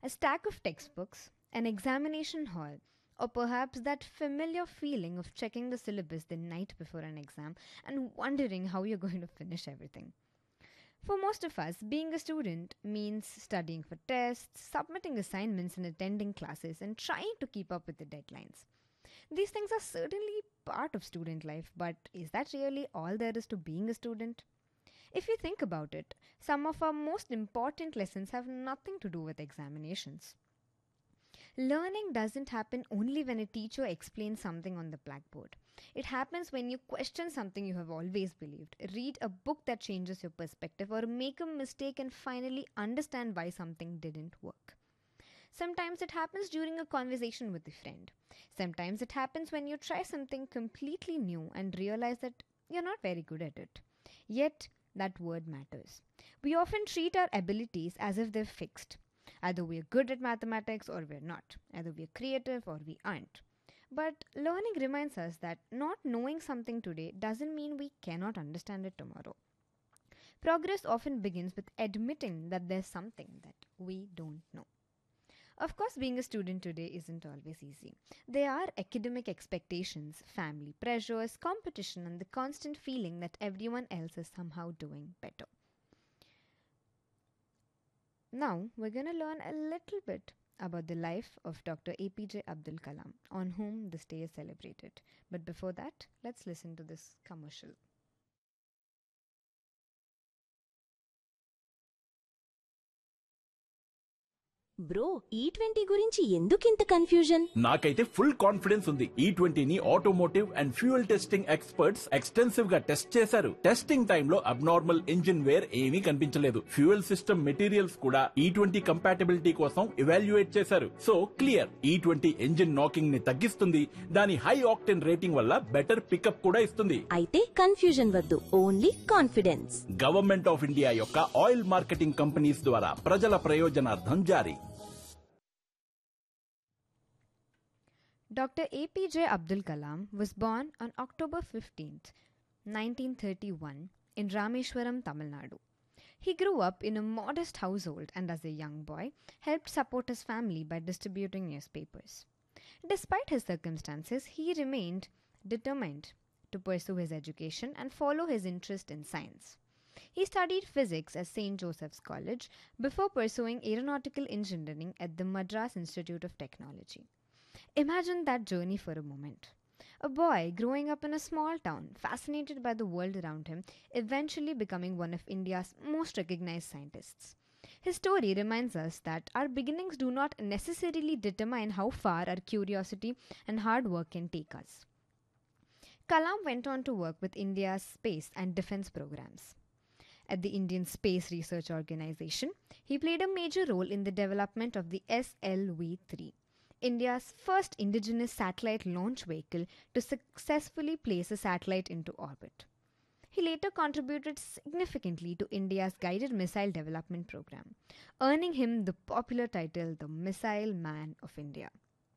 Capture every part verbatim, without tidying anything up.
A stack of textbooks, an examination hall, or perhaps that familiar feeling of checking the syllabus the night before an exam and wondering how you're going to finish everything. For most of us, being a student means studying for tests, submitting assignments, and attending classes and trying to keep up with the deadlines. These things are certainly part of student life, but is that really all there is to being a student? If you think about it, some of our most important lessons have nothing to do with examinations. Learning doesn't happen only when a teacher explains something on the blackboard. It happens when you question something you have always believed, read a book that changes your perspective, or make a mistake and finally understand why something didn't work. Sometimes it happens during a conversation with a friend. Sometimes it happens when you try something completely new and realize that you're not very good at it. Yet, that word matters. We often treat our abilities as if they're fixed. Either we're good at mathematics or we're not. Either we're creative or we aren't. But learning reminds us that not knowing something today doesn't mean we cannot understand it tomorrow. Progress often begins with admitting that there's something that we don't know. Of course, being a student today isn't always easy. There are academic expectations, family pressures, competition, and the constant feeling that everyone else is somehow doing better. Now, we're going to learn a little bit about the life of Doctor A P J Abdul Kalam, on whom this day is celebrated. But before that, let's listen to this commercial. Bro ఈ twenty గురించి ఎందుకింత confusion? నాకైతే full confidence ఉంది. ఈ ట్వంటీని automotive and fuel testing experts extensive గా test చేశారు. Testing time లో abnormal engine wear ఏమీ కనిపించలేదు. ఫ్యూయల్ సిస్టమ్ మెటీరియల్స్ కూడా ఈ ట్వంటీ కంపాటబిలిటీ కోసం ఇవాల్యుయేట్ చేశారు. సో క్లియర్, ఈ ట్వంటీ ఇంజిన్ నాకింగ్ ని తగ్గిస్తుంది. దాని హై ఆక్టెన్ రేటింగ్ వల్ల బెటర్ పికప్ కూడా ఇస్తుంది. అయితే కన్ఫ్యూజన్ వద్దు, only confidence. Government of India యొక్క ఆయిల్ మార్కెటింగ్ కంపెనీస్ ద్వారా ప్రజల ప్రయోజనార్థం జారీ. Doctor A P J Abdul Kalam was born on October fifteenth, nineteen thirty-one in Rameshwaram, Tamil Nadu. He grew up in a modest household and as a young boy helped support his family by distributing newspapers. Despite his circumstances, he remained determined to pursue his education and follow his interest in science. He studied physics at Saint Joseph's College before pursuing aeronautical engineering at the Madras Institute of Technology. Imagine that journey for a moment. A boy growing up in a small town, fascinated by the world around him, eventually becoming one of India's most recognized scientists. His story reminds us that our beginnings do not necessarily determine how far our curiosity and hard work can take us. Kalam went on to work with India's space and defense programs. At the Indian Space Research Organization, he played a major role in the development of the S L V three. India's first indigenous satellite launch vehicle to successfully place a satellite into orbit. He later contributed significantly to India's guided missile development program, earning him the popular title the Missile Man of India.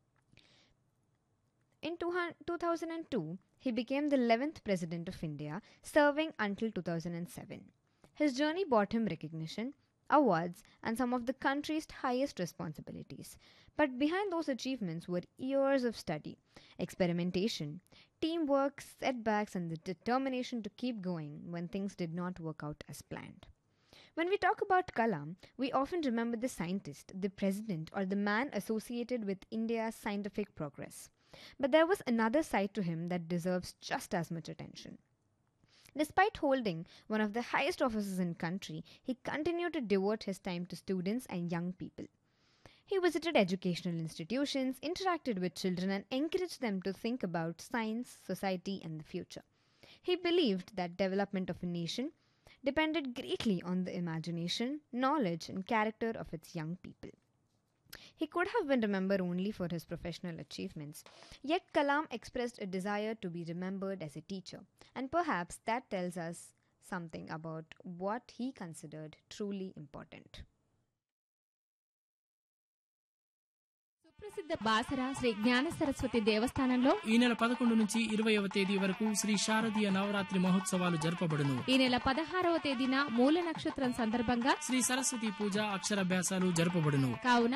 In two thousand two, he became the eleventh President of India, serving until two thousand seven. His journey brought him recognition, awards, and some of the country's highest responsibilities. But behind those achievements were years of study, experimentation, teamwork, setbacks, and the determination to keep going when things did not work out as planned. When we talk about Kalam, we often remember the scientist, the president, or the man associated with India's scientific progress. But there was another side to him that deserves just as much attention. Despite holding one of the highest offices in the country, he continued to devote his time to students and young people. He visited educational institutions, interacted with children, and encouraged them to think about science, society, and the future. He believed that development of a nation depended greatly on the imagination, knowledge, and character of its young people. He could have been remembered only for his professional achievements, yet Kalam expressed a desire to be remembered as a teacher, and perhaps that tells us something about what he considered truly important. సుప్రసిద్ధ బాసర శ్రీ జ్ఞాన సరస్వతి దేవస్థానంలో ఈ నెల పదకొండు నుంచి ఇరవైవ తేదీ వరకు శ్రీ శారదీయ నవరాత్రి మహోత్సవాలు జరపబడును. ఈ నెల పదహారవ తేదీన మూల నక్షత్రం సందర్భంగా శ్రీ సరస్వతి పూజ అక్షరాభ్యాసాలు జరపబడును. కావున